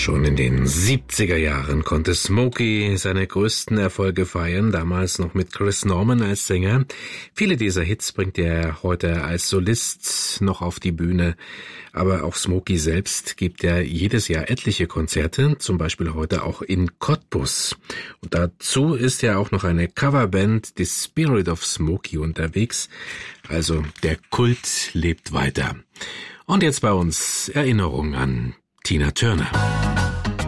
Schon in den 70er Jahren konnte Smokey seine größten Erfolge feiern, damals noch mit Chris Norman als Sänger. Viele dieser Hits bringt er heute als Solist noch auf die Bühne. Aber auch Smokey selbst gibt ja jedes Jahr etliche Konzerte, zum Beispiel heute auch in Cottbus. Und dazu ist ja auch noch eine Coverband, The Spirit of Smokey, unterwegs. Also der Kult lebt weiter. Und jetzt bei uns Erinnerung an Tina Turner.